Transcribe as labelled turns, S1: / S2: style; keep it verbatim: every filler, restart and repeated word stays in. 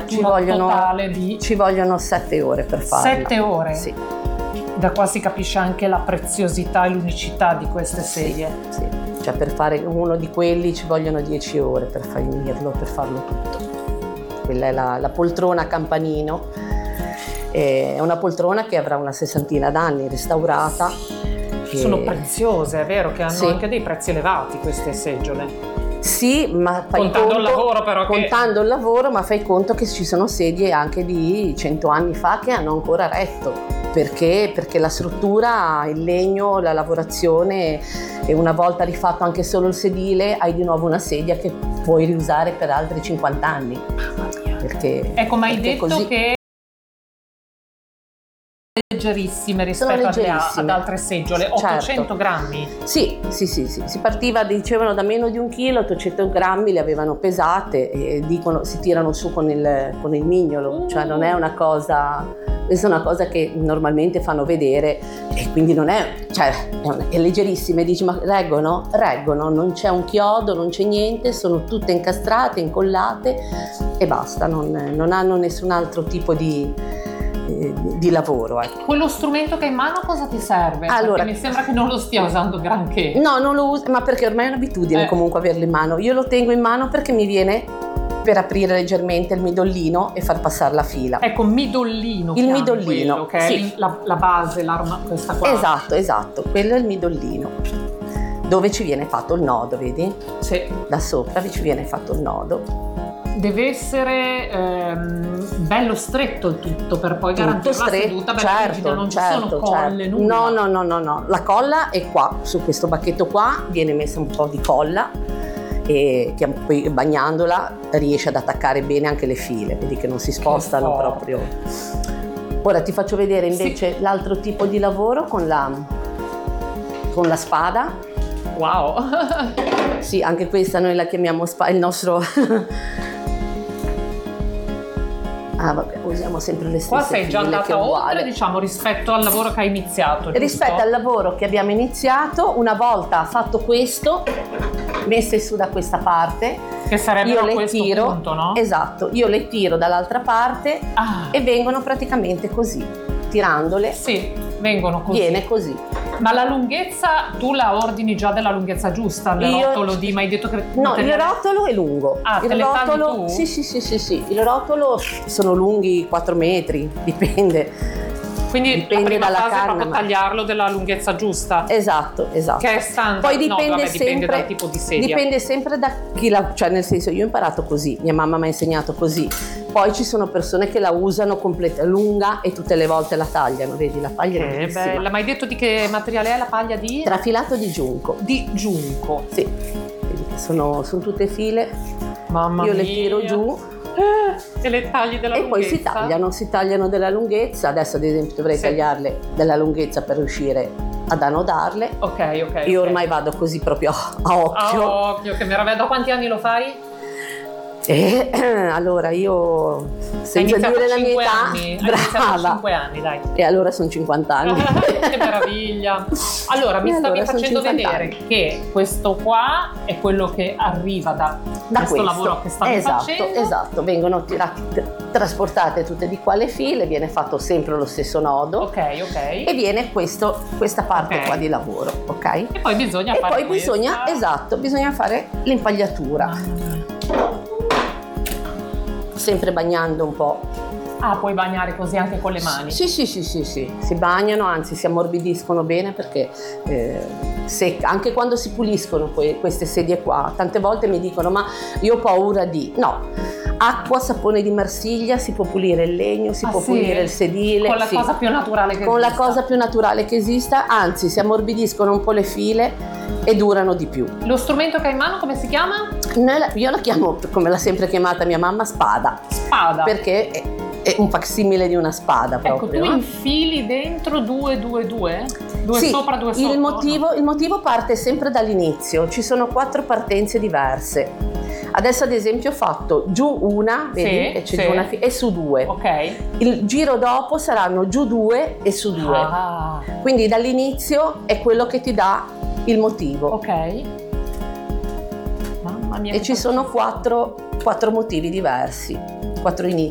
S1: un'attrezzatura totale di...
S2: Ci vogliono sette ore per farlo.
S1: Sette ore?
S2: Sì.
S1: Da qua si capisce anche la preziosità e l'unicità di queste sedie.
S2: Sì, sì. Cioè per fare uno di quelli ci vogliono dieci ore per finirlo, per farlo tutto. Quella è la, la poltrona a campanino. È una poltrona che avrà una sessantina d'anni, restaurata. Che...
S1: Sono preziose, è vero che hanno
S2: sì.
S1: anche dei prezzi elevati queste seggiole.
S2: Sì, ma fai
S1: contando
S2: conto,
S1: il lavoro però che...
S2: contando il lavoro, ma fai conto che ci sono sedie anche di cento anni fa che hanno ancora retto, perché, perché la struttura, il legno, la lavorazione, e una volta rifatto anche solo il sedile hai di nuovo una sedia che puoi riusare per altri cinquanta anni.
S1: Mamma mia.
S2: Perché,
S1: ecco, ma hai
S2: perché
S1: detto
S2: così...
S1: che leggerissime rispetto
S2: leggerissime.
S1: ad altre seggiole, ottocento
S2: certo.
S1: grammi.
S2: Sì, sì, sì, sì, si partiva, dicevano da meno di un chilo, ottocento grammi le avevano pesate e dicono si tirano su con il, con il mignolo,
S1: uh.
S2: cioè non è una cosa, questa è una cosa che normalmente fanno vedere e quindi non è, cioè è, un, è leggerissima e dici ma reggono? Reggono, non c'è un chiodo, non c'è niente, sono tutte incastrate, incollate e basta, non, non hanno nessun altro tipo di... di lavoro. Ecco.
S1: Quello strumento che hai in mano cosa ti serve?
S2: Allora,
S1: perché mi sembra che non lo stia usando granché.
S2: No, non lo uso, ma perché ormai è un'abitudine eh. comunque averlo in mano. Io lo tengo in mano perché mi viene per aprire leggermente il midollino e far passare la fila.
S1: Ecco, midollino.
S2: Il midollino,
S1: quello, che
S2: sì.
S1: è la, la base, l'arma, questa qua.
S2: Esatto, esatto, quello è il midollino. Dove ci viene fatto il nodo, vedi?
S1: Sì.
S2: Da sopra ci viene fatto il nodo.
S1: Deve essere ehm, bello stretto il tutto per poi
S2: tutto
S1: garantire
S2: stretto,
S1: la seduta, perché
S2: certo,
S1: non ci
S2: certo,
S1: sono colle,
S2: certo.
S1: nulla.
S2: No, no, no, no, no, la colla è qua, su questo bacchetto qua viene messa un po' di colla e che poi bagnandola riesce ad attaccare bene anche le file, vedi che non si spostano proprio. Ora ti faccio vedere invece sì. l'altro tipo di lavoro con la, con la spada.
S1: Wow!
S2: Sì, anche questa noi la chiamiamo spada, il nostro... Ah, vabbè, usiamo sempre le stesse.
S1: Qua sei già andata oltre,
S2: uguale.
S1: diciamo, rispetto al lavoro che hai iniziato, giusto?
S2: Rispetto al lavoro che abbiamo iniziato, una volta fatto questo, messe su da questa parte,
S1: che sarebbe
S2: io
S1: a
S2: le
S1: questo
S2: tiro,
S1: punto, no?
S2: Esatto, io le tiro dall'altra parte
S1: ah.
S2: e vengono praticamente così, tirandole.
S1: Sì, vengono così.
S2: Viene così.
S1: Ma la lunghezza, tu la ordini già della lunghezza giusta, il
S2: io,
S1: rotolo di, ma hai detto che...
S2: No,
S1: te
S2: il
S1: ne...
S2: rotolo è lungo.
S1: Ah,
S2: il
S1: te le
S2: rotolo,
S1: tagli tu?
S2: Sì, sì, sì, sì, sì. Il rotolo sono lunghi quattro metri, dipende.
S1: Quindi
S2: dipende
S1: la prima
S2: dalla
S1: fase
S2: canna,
S1: è proprio
S2: ma...
S1: tagliarlo della lunghezza giusta.
S2: Esatto, esatto.
S1: Che è standard.
S2: Poi dipende,
S1: no, vabbè,
S2: sempre,
S1: dipende dal tipo di sedia.
S2: Dipende sempre da chi la... Cioè nel senso, io ho imparato così, mia mamma mi ha insegnato così. Poi ci sono persone che la usano completa, lunga e tutte le volte la tagliano, vedi, la paglia è bellissima.
S1: Che bella, ma hai detto di che materiale è la paglia di?
S2: Trafilato di giunco.
S1: Di giunco.
S2: Sì, vedi che sono, sono tutte file.
S1: Mamma
S2: io
S1: mia.
S2: le tiro giù.
S1: E le tagli della
S2: e
S1: lunghezza?
S2: E poi si tagliano, si tagliano della lunghezza. Adesso ad esempio dovrei sì. tagliarle della lunghezza per riuscire ad annodarle.
S1: Ok, ok.
S2: Io
S1: okay.
S2: ormai vado così proprio a occhio.
S1: A occhio, che meraviglia. Da quanti anni lo fai?
S2: E, allora io senza dire la mia età
S1: anni.
S2: brava
S1: cinque anni, dai.
S2: E allora sono cinquanta anni.
S1: Che meraviglia. Allora mi
S2: e
S1: stavi
S2: allora
S1: facendo vedere
S2: anni.
S1: che questo qua è quello che arriva da, da questo, questo lavoro che stavi
S2: esatto,
S1: facendo.
S2: Esatto, vengono tirati, trasportate tutte di qua le file, viene fatto sempre lo stesso nodo.
S1: Ok, ok.
S2: E viene questo, questa parte okay. qua di lavoro, ok?
S1: E poi bisogna
S2: e
S1: fare
S2: poi
S1: questa.
S2: bisogna, esatto, bisogna fare l'impagliatura.
S1: Ah.
S2: Sempre bagnando un po'.
S1: Ah, puoi bagnare così anche con le mani?
S2: Sì, sì, sì, sì, sì. Si bagnano, anzi si ammorbidiscono bene perché eh, se, anche quando si puliscono poi queste sedie qua, tante volte mi dicono ma io ho paura di... No, acqua, sapone di Marsiglia, si può pulire il legno, si
S1: ah,
S2: può
S1: sì?
S2: pulire il sedile.
S1: Con la
S2: sì.
S1: cosa più naturale che
S2: Con
S1: esista.
S2: la cosa più naturale che esista, anzi si ammorbidiscono un po' le file e durano di più.
S1: Lo strumento che hai in mano come si chiama?
S2: Io la chiamo, come l'ha sempre chiamata mia mamma, spada.
S1: Spada.
S2: Perché è, è un facsimile di una spada proprio.
S1: Ecco, tu
S2: no?
S1: infili dentro due, due, due? Due
S2: sì,
S1: sopra, due sotto?
S2: Il motivo, il motivo parte sempre dall'inizio, ci sono quattro partenze diverse. Adesso ad esempio ho fatto giù una, vedi
S1: sì,
S2: che c'è
S1: sì.
S2: giù una fi- e su due.
S1: Ok.
S2: Il giro dopo saranno giù due e su due.
S1: Ah.
S2: Quindi dall'inizio è quello che ti dà il motivo.
S1: Ok. Mamma mia.
S2: E ci sono quattro, quattro motivi diversi, quattro inizi.